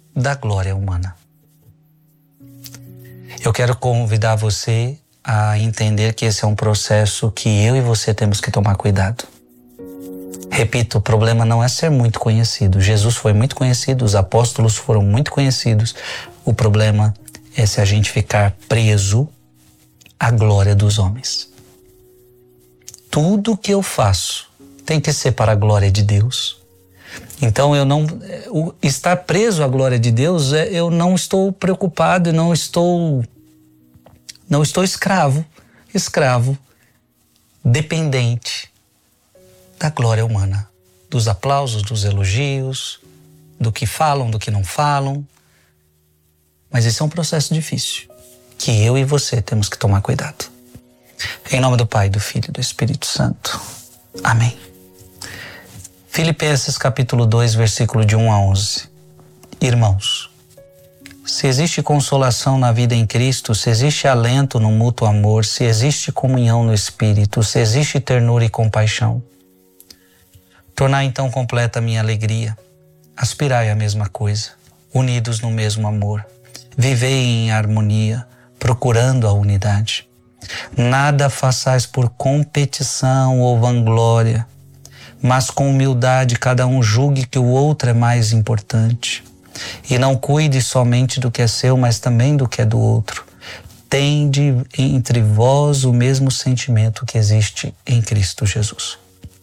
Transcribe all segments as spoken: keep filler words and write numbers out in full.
da glória humana. Eu quero convidar você a entender que esse é um processo que eu e você temos que tomar cuidado. Repito, o problema não é ser muito conhecido. Jesus foi muito conhecido, os apóstolos foram muito conhecidos. O problema é se a gente ficar preso à glória dos homens. Tudo que eu faço tem que ser para a glória de Deus. Então eu não o, estar preso à glória de Deus, eu não estou preocupado, não estou não estou escravo, escravo, dependente da glória humana, dos aplausos, dos elogios, do que falam, do que não falam. Mas esse é um processo difícil, que eu e você temos que tomar cuidado. Em nome do Pai, do Filho e do Espírito Santo. Amém. Filipenses capítulo dois, versículo de um a onze. Irmãos, se existe consolação na vida em Cristo, se existe alento no mútuo amor, se existe comunhão no Espírito, se existe ternura e compaixão, tornai então completa a minha alegria. Aspirai à mesma coisa, unidos no mesmo amor. Vivei em harmonia, procurando a unidade. Nada façais por competição ou vanglória, mas com humildade cada um julgue que o outro é mais importante. E não cuide somente do que é seu, mas também do que é do outro. Tende entre vós o mesmo sentimento que existe em Cristo Jesus.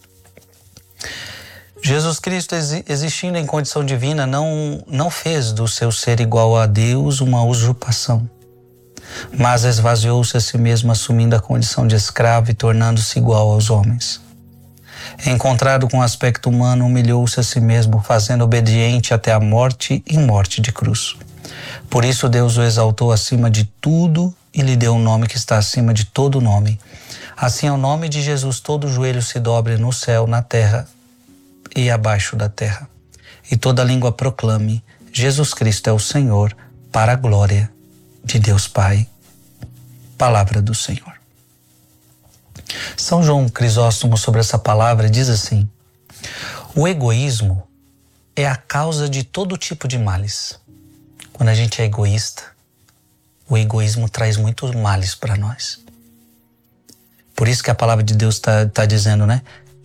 Jesus Cristo, existindo em condição divina, não, não fez do seu ser igual a Deus uma usurpação, mas esvaziou-se a si mesmo, assumindo a condição de escravo e tornando-se igual aos homens. Encontrado com aspecto humano, humilhou-se a si mesmo, fazendo obediente até a morte e morte de cruz. Por isso Deus o exaltou acima de tudo e lhe deu um nome que está acima de todo nome. Assim, ao nome de Jesus, todo joelho se dobre no céu, na terra e abaixo da terra. E toda língua proclame: Jesus Cristo é o Senhor, para a glória de Deus Pai. Palavra do Senhor. São João Crisóstomo, sobre essa palavra, diz assim: o egoísmo é a causa de todo tipo de males. Quando a gente é egoísta, o egoísmo traz muitos males para nós. Por isso que a palavra de Deus está tá dizendo, né?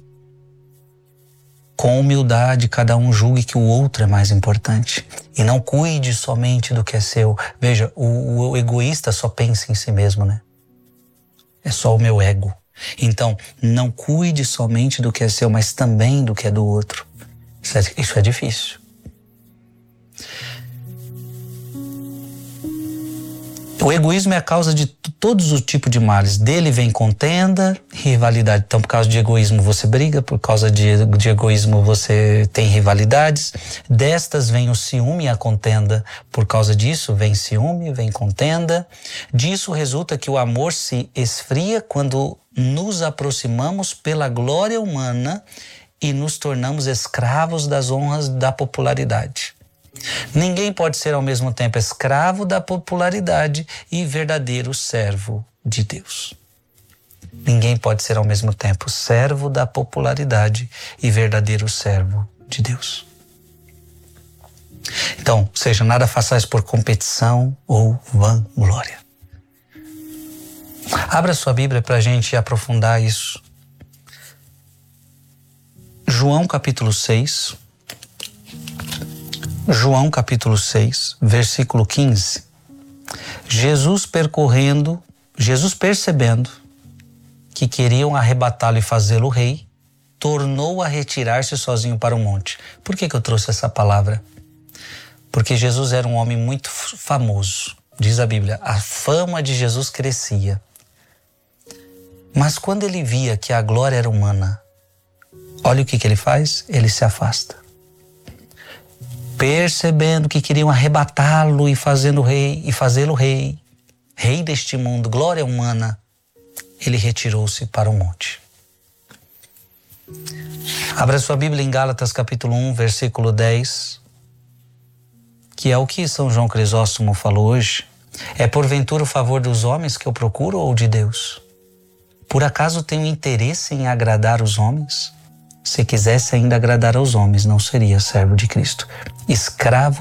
Com humildade, cada um julgue que o outro é mais importante. E não cuide somente do que é seu. Veja, o, o egoísta só pensa em si mesmo, né? É só o meu ego. Então, não cuide somente do que é seu, mas também do que é do outro. Isso é, isso é difícil. O egoísmo é a causa de todos os tipos de males. Dele vem contenda, rivalidade. Então, por causa de egoísmo você briga, por causa de, de egoísmo você tem rivalidades. Destas vem o ciúme e a contenda. Por causa disso vem ciúme, vem contenda. Disso resulta que o amor se esfria quando nos aproximamos pela glória humana e nos tornamos escravos das honras da popularidade. Ninguém pode ser ao mesmo tempo escravo da popularidade e verdadeiro servo de Deus. Ninguém pode ser ao mesmo tempo servo da popularidade e verdadeiro servo de Deus. Então, seja, nada façais por competição ou vanglória. Abra sua Bíblia para a gente aprofundar isso. João capítulo seis. João capítulo seis, versículo quinze. Jesus percorrendo, Jesus percebendo que queriam arrebatá-lo e fazê-lo rei, tornou a retirar-se sozinho para o monte. Por que que eu trouxe essa palavra? Porque Jesus era um homem muito famoso. Diz a Bíblia, a fama de Jesus crescia. Mas quando ele via que a glória era humana, olha o que que ele faz? Ele se afasta. Percebendo que queriam arrebatá-lo e fazendo rei, e fazê-lo rei, rei deste mundo, glória humana, ele retirou-se para o monte. Abra sua Bíblia em Gálatas capítulo um, versículo dez, que é o que São João Crisóstomo falou hoje. É porventura o favor dos homens que eu procuro ou de Deus? Por acaso tenho interesse em agradar os homens? Se quisesse ainda agradar aos homens, não seria servo de Cristo. Escravo